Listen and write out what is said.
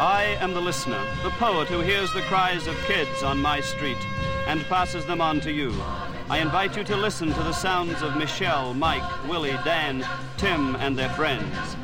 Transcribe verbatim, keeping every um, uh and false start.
I am the listener, the poet who hears the cries of kids on my street and passes them on to you. I invite you to listen to the sounds of Michelle, Mike, Willie, Dan, Tim, and their friends.